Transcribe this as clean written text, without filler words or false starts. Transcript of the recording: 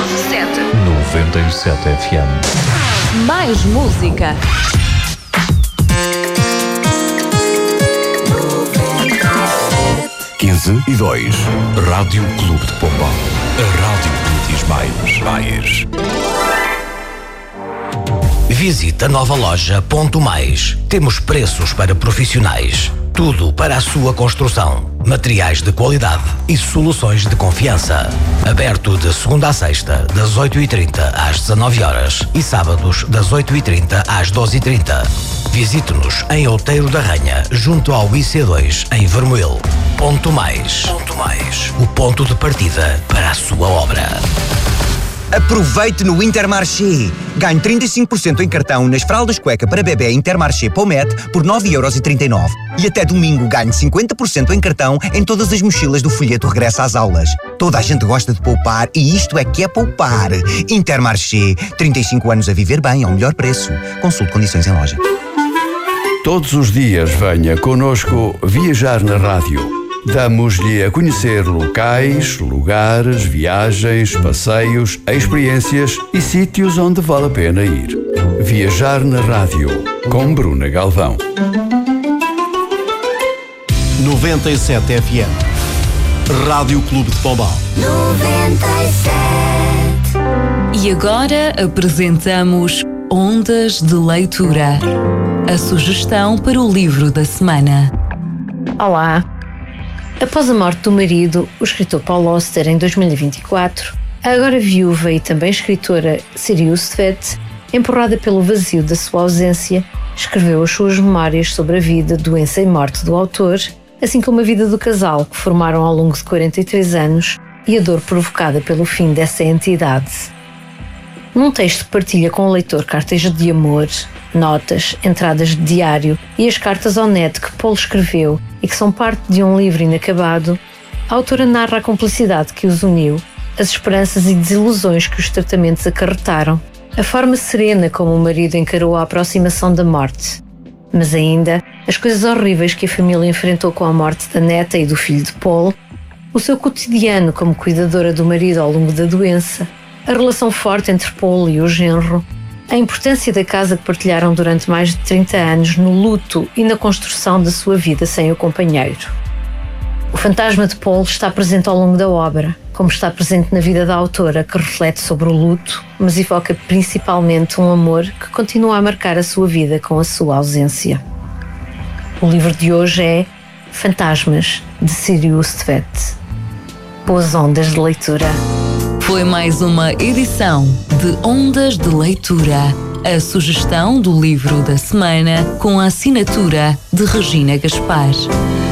97. 97 FM. Mais música. e 2. Rádio Clube de Pombal. A rádio que diz mais. Visite a nova loja Ponto Mais. Temos preços para profissionais. Tudo para a sua construção. Materiais de qualidade e soluções de confiança. Aberto de segunda a sexta, das 8h30 às 19h e sábados das 8h30 às 12h30. Visite-nos em Outeiro da Ranha, junto ao IC2, em Vermoil. Ponto Mais. O ponto de partida para a sua obra. Aproveite no Intermarché. Ganhe 35% em cartão nas fraldas cueca para bebê Intermarché Pomete por 9,39€. E até domingo ganhe 50% em cartão em todas as mochilas do folheto Regressa às Aulas. Toda a gente gosta de poupar e isto é que é poupar. Intermarché. 35 anos a viver bem ao melhor preço. Consulte condições em loja. Todos os dias venha connosco viajar na rádio. Damos-lhe a conhecer locais, lugares, viagens, passeios, experiências e sítios onde vale a pena ir. Viajar na rádio, com Bruna Galvão. 97 FM. Rádio Clube de Pombal. 97. E agora apresentamos Ondas de Leitura. A sugestão para o livro da semana. Olá! Após a morte do marido, o escritor Paul Auster, em 2024, a agora viúva e também escritora Siri Hustvedt, empurrada pelo vazio da sua ausência, escreveu as suas memórias sobre a vida, doença e morte do autor, assim como a vida do casal que formaram ao longo de 43 anos e a dor provocada pelo fim dessa entidade. Num texto que partilha com o leitor cartas de amor, notas, entradas de diário e as cartas ao neto que Paul escreveu e que são parte de um livro inacabado, a autora narra a cumplicidade que os uniu, as esperanças e desilusões que os tratamentos acarretaram, a forma serena como o marido encarou a aproximação da morte, mas ainda as coisas horríveis que a família enfrentou com a morte da neta e do filho de Paul, o seu cotidiano como cuidadora do marido ao longo da doença, a relação forte entre Paul e o genro, a importância da casa que partilharam durante mais de 30 anos no luto e na construção da sua vida sem o companheiro. O fantasma de Paul está presente ao longo da obra, como está presente na vida da autora, que reflete sobre o luto, mas evoca principalmente um amor que continua a marcar a sua vida com a sua ausência. O livro de hoje é Fantasmas, de Siri Hustvedt. Boas ondas de leitura. Foi mais uma edição de Ondas de Leitura. A sugestão do livro da semana com a assinatura de Regina Gaspar.